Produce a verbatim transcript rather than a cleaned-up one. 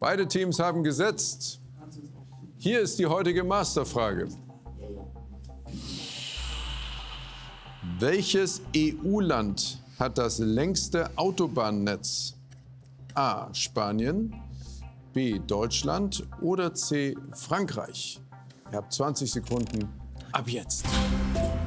Beide Teams haben gesetzt. Hier ist die heutige Masterfrage. Welches E U-Land hat das längste Autobahnnetz? A. Spanien, B. Deutschland oder C. Frankreich? Ihr habt zwanzig Sekunden ab jetzt.